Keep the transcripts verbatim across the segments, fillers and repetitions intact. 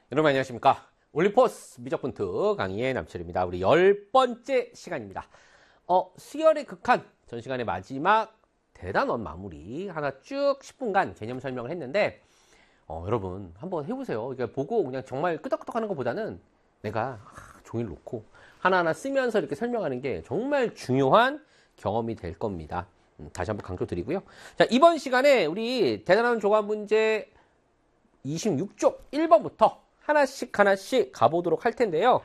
여러분 안녕하십니까. 올림포스 미적분투 강의의 남철입니다. 우리 열 번째 시간입니다. 어, 수열의 극한 전 시간의 마지막 대단원 마무리 하나 쭉 십 분간 개념 설명을 했는데 어, 여러분 한번 해보세요. 이게 보고 그냥 정말 끄덕끄덕 하는 것보다는 내가 아, 종이를 놓고 하나하나 쓰면서 이렇게 설명하는 게 정말 중요한 경험이 될 겁니다. 음, 다시 한번 강조드리고요. 자, 이번 시간에 우리 대단원 조각 문제 이십육 쪽 일 번부터 하나씩 하나씩 가보도록 할 텐데요.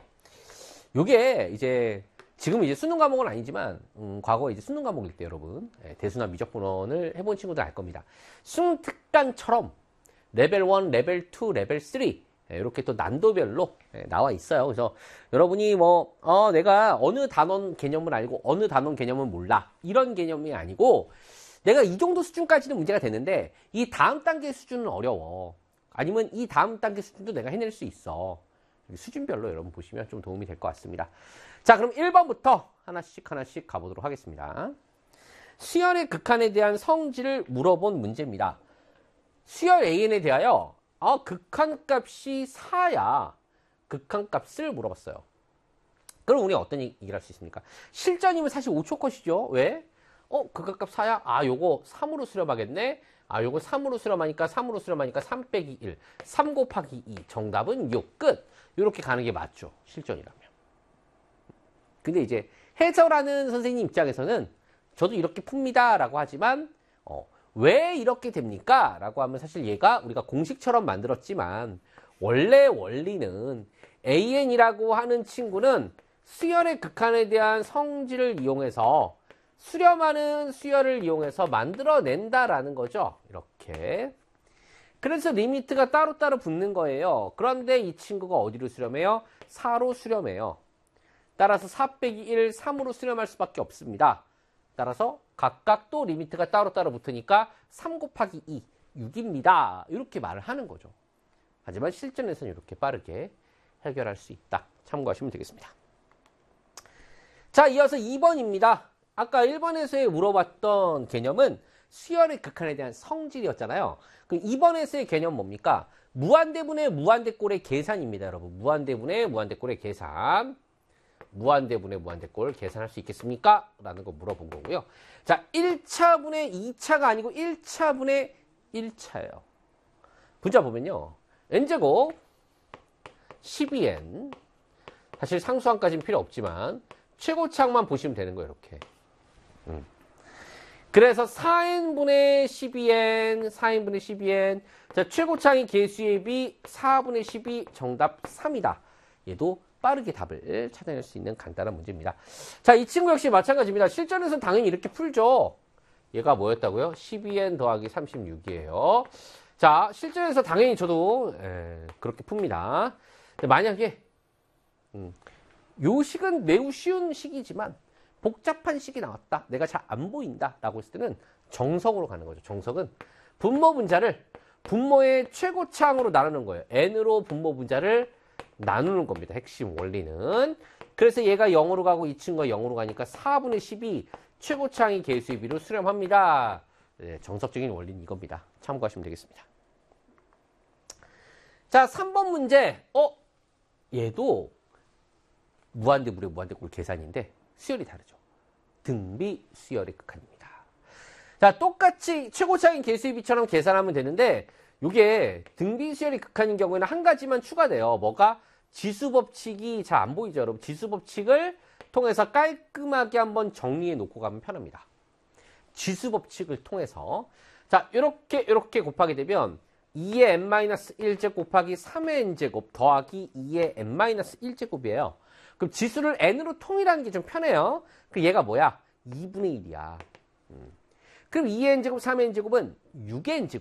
요게 이제 지금 이제 수능 과목은 아니지만 음, 과거에 이제 수능 과목일 때 여러분 예, 대수나 미적분원을 해본 친구들 알 겁니다. 수능 특강처럼 레벨 일, 레벨 이, 레벨 삼 예, 이렇게 또 난도별로 예, 나와 있어요. 그래서 여러분이 뭐 어, 내가 어느 단원 개념을 알고 어느 단원 개념은 몰라 이런 개념이 아니고 내가 이 정도 수준까지는 문제가 되는데 이 다음 단계 수준은 어려워. 아니면 이 다음 단계 수준도 내가 해낼 수 있어. 수준별로 여러분 보시면 좀 도움이 될 것 같습니다. 자, 그럼 일 번부터 하나씩 하나씩 가보도록 하겠습니다. 수열의 극한에 대한 성질을 물어본 문제입니다. 수열 에이엔에 대하여 아, 극한값이 사야 극한값을 물어봤어요. 그럼 우리 어떤 얘기를 할 수 있습니까? 실전이면 사실 오 초 컷이죠. 왜? 어, 극한값 사야? 아, 요거 삼으로 수렴하겠네? 아, 요거 삼으로 수렴하니까 삼으로 수렴하니까 삼 빼기 일, 삼 곱하기 이. 정답은 육. 끝. 요렇게 가는 게 맞죠. 실전이라면. 근데 이제 해설하는 선생님 입장에서는 저도 이렇게 풉니다 라고 하지만 어, 왜 이렇게 됩니까? 라고 하면 사실 얘가 우리가 공식처럼 만들었지만 원래 원리는 에이엔이라고 하는 친구는 수열의 극한에 대한 성질을 이용해서 수렴하는 수열을 이용해서 만들어낸다라는 거죠. 이렇게. 그래서 리미트가 따로따로 붙는 거예요. 그런데 이 친구가 어디로 수렴해요? 사로 수렴해요. 따라서 사 빼기 일, 삼으로 수렴할 수밖에 없습니다. 따라서 각각 또 리미트가 따로따로 붙으니까 삼 곱하기 이, 육입니다. 이렇게 말을 하는 거죠. 하지만 실전에서는 이렇게 빠르게 해결할 수 있다. 참고하시면 되겠습니다. 자, 이어서 이 번입니다. 아까 일 번에서의 물어봤던 개념은 수열의 극한에 대한 성질이었잖아요. 그럼 이 번에서의 개념 뭡니까? 무한대분의 무한대꼴의 계산입니다, 여러분. 무한대분의 무한대꼴의 계산. 무한대분의 무한대꼴 계산할 수 있겠습니까? 라는 거 물어본 거고요. 자, 일 차분의 이 차가 아니고 일 차분의 일 차예요. 분자 보면요. n제곱 십이 엔. 사실 상수항까지는 필요 없지만 최고차항만 보시면 되는 거예요, 이렇게. 음. 그래서 사 엔분의 십이 엔, 사 엔분의 십이 엔. 자, 최고차항이 개수의 비 사분의 십이, 정답 삼이다. 얘도 빠르게 답을 찾아낼 수 있는 간단한 문제입니다. 자, 이 친구 역시 마찬가지입니다. 실전에서는 당연히 이렇게 풀죠. 얘가 뭐였다고요? 십이 엔 더하기 삼십육이에요. 자, 실전에서 당연히 저도 에, 그렇게 풉니다. 만약에 음, 요 식은 매우 쉬운 식이지만 복잡한 식이 나왔다. 내가 잘 안 보인다. 라고 했을 때는 정석으로 가는 거죠. 정석은 분모 분자를 분모의 최고차항으로 나누는 거예요. n으로 분모 분자를 나누는 겁니다. 핵심 원리는. 그래서 얘가 영으로 가고 이 친구가 영으로 가니까 사분의 십이 최고차항이 개수의 비로 수렴합니다. 네, 정석적인 원리는 이겁니다. 참고하시면 되겠습니다. 자, 삼 번 문제. 어? 얘도 무한대물의 무한대꼴 계산인데 수열이 다르죠. 등비 수열의 극한입니다. 자, 똑같이 최고차항인 개수의 비처럼 계산하면 되는데 이게 등비 수열의 극한인 경우에는 한 가지만 추가돼요. 뭐가? 지수법칙이 잘 안 보이죠, 여러분? 지수법칙을 통해서 깔끔하게 한번 정리해 놓고 가면 편합니다. 지수법칙을 통해서 자, 이렇게 이렇게 곱하게 되면 이의 n-일 제곱 곱하기 삼의 n제곱 더하기 이의 n-일 제곱이에요. 그럼 지수를 n으로 통일하는 게 좀 편해요. 그 얘가 뭐야? 이분의 일이야. 음. 그럼 이의 n제곱, 삼의 n제곱은 육의